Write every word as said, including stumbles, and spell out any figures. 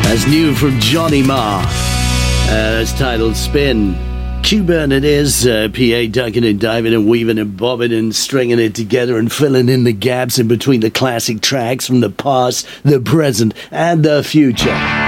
That's new from Johnny Marr. Uh, it's titled Spin. Q-Burn it is, uh, P A ducking and diving and weaving and bobbing and stringing it together and filling in the gaps in between the classic tracks from the past, the present, and the future.